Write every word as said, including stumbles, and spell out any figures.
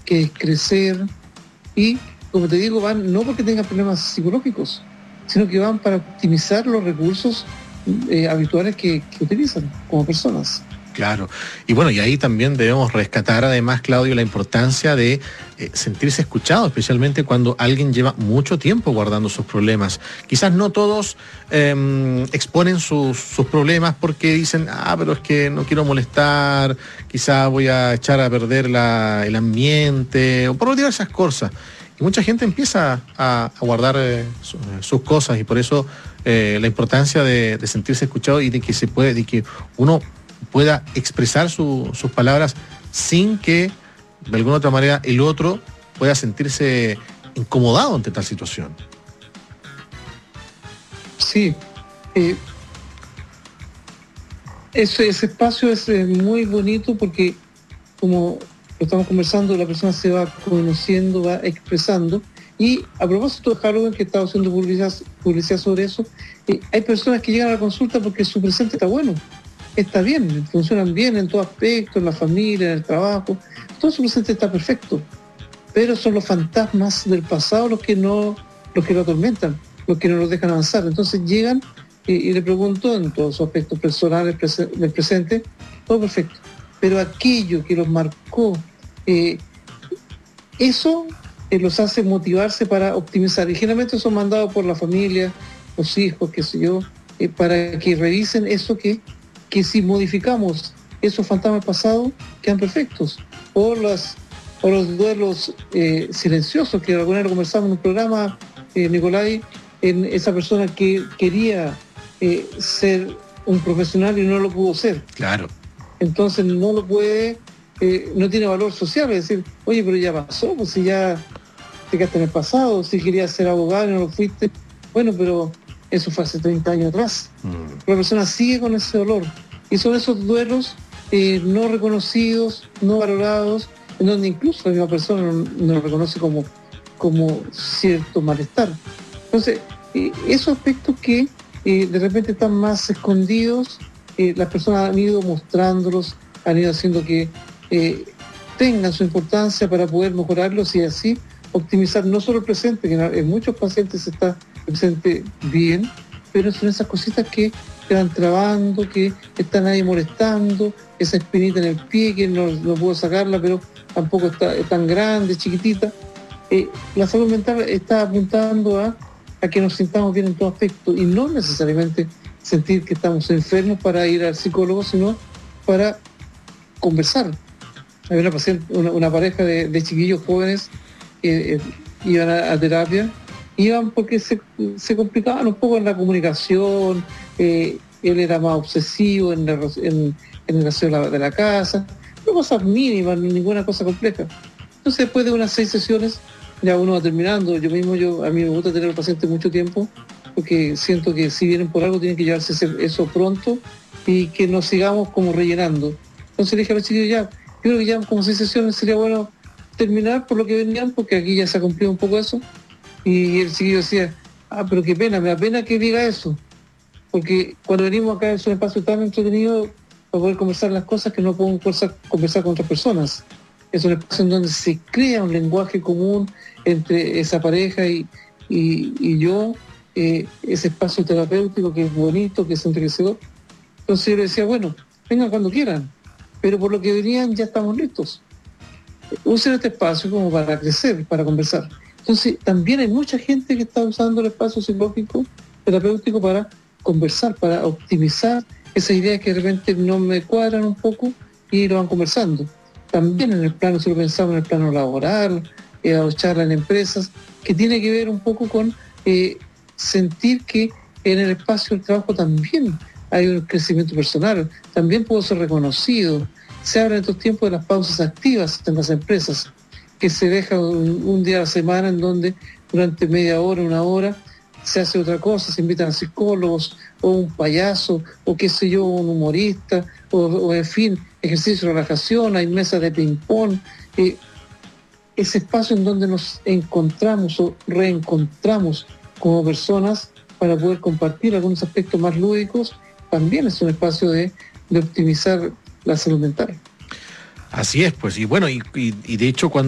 que es crecer, y como te digo, van no porque tengan problemas psicológicos, sino que van para optimizar los recursos eh, habituales que, que utilizan como personas. Claro. Y bueno, y ahí también debemos rescatar además, Claudio, la importancia de eh, sentirse escuchado, especialmente cuando alguien lleva mucho tiempo guardando sus problemas. Quizás no todos eh, exponen sus, sus problemas porque dicen, ah, pero es que no quiero molestar, quizás voy a echar a perder la, el ambiente, o por diversas cosas. Y mucha gente empieza a, a guardar eh, su, sus cosas, y por eso eh, la importancia de, de sentirse escuchado y de que se puede, de que uno pueda expresar su, sus palabras sin que de alguna otra manera el otro pueda sentirse incomodado ante tal situación. Sí, eh, ese, ese espacio es eh, muy bonito porque, como estamos conversando, la persona se va conociendo, va expresando. Y a propósito de Halloween, que estaba haciendo publicidad, publicidad sobre eso, eh, hay personas que llegan a la consulta porque su presente está bueno, está bien, funcionan bien en todo aspecto, en la familia, en el trabajo, todo su presente está perfecto, pero son los fantasmas del pasado los que no, los que lo atormentan, los que no los dejan avanzar. Entonces llegan y, y le pregunto en todos sus aspectos personales del presente, todo perfecto, pero aquello que los marcó, eh, eso eh, los hace motivarse para optimizar, y generalmente son mandados por la familia, los hijos, qué sé yo, eh, para que revisen eso que que si modificamos esos fantasmas pasados, quedan perfectos. O, las, o los duelos eh, silenciosos, que alguna vez lo conversamos en un programa, eh, Nicolai, en esa persona que quería eh, ser un profesional y no lo pudo ser. Claro. Entonces no lo puede, eh, no tiene valor social, es decir, oye, pero ya pasó, pues si ya te quedaste en el pasado, si querías ser abogado y no lo fuiste, bueno, pero eso fue hace treinta años atrás. Mm. La persona sigue con ese dolor. Y son esos duelos eh, no reconocidos, no valorados, en donde incluso la misma persona no, no lo reconoce como, como cierto malestar. Entonces, eh, esos aspectos que eh, de repente están más escondidos, eh, las personas han ido mostrándolos, han ido haciendo que eh, tengan su importancia para poder mejorarlos y así optimizar no solo el presente, que en muchos pacientes está presente bien, pero son esas cositas que te van trabando, que están ahí molestando, esa espinita en el pie que no, no puedo sacarla, pero tampoco está es tan grande, chiquitita. Eh, la salud mental está apuntando a, a que nos sintamos bien en todo aspecto y no necesariamente sentir que estamos enfermos para ir al psicólogo, sino para conversar. Hay una paciente, una, una pareja de, de chiquillos jóvenes que eh, iban a, a terapia, iban porque se, se complicaban un poco en la comunicación, eh, él era más obsesivo en, la, en, en el aseo de la, de la casa, no cosas mínimas, ninguna cosa compleja. Entonces después de unas seis sesiones, ya uno va terminando, yo mismo, yo a mí me gusta tener al paciente mucho tiempo, porque siento que si vienen por algo tienen que llevarse ese, eso pronto y que nos sigamos como rellenando. Entonces le dije a los chiquillos, ya, yo creo que ya como seis sesiones sería bueno terminar por lo que venían, porque aquí ya se ha cumplido un poco eso. Y el chiquillo decía, ah, pero qué pena, me da pena que diga eso, porque cuando venimos acá es un espacio tan entretenido para poder conversar las cosas que no podemos conversar, conversar con otras personas. Es un espacio en donde se crea un lenguaje común entre esa pareja y, y, y yo, eh, ese espacio terapéutico que es bonito, que es enriquecedor. Entonces yo le decía, bueno, vengan cuando quieran, pero por lo que venían ya estamos listos. Usen este espacio como para crecer, para conversar. Entonces, también hay mucha gente que está usando el espacio psicológico, terapéutico para conversar, para optimizar esas ideas que de repente no me cuadran un poco y lo van conversando. También en el plano, si lo pensamos en el plano laboral, eh, o charla en empresas, que tiene que ver un poco con eh, sentir que en el espacio del trabajo también hay un crecimiento personal, también puedo ser reconocido. Se habla en estos tiempos de las pausas activas en las empresas, que se deja un, un día a la semana en donde durante media hora, una hora, se hace otra cosa, se invitan a psicólogos, o un payaso, o qué sé yo, un humorista, o, o en fin, ejercicio de relajación, hay mesas de ping-pong, eh, ese espacio en donde nos encontramos o reencontramos como personas para poder compartir algunos aspectos más lúdicos, también es un espacio de, de optimizar la salud mental. Así es, pues, y bueno, y, y, y de hecho cuando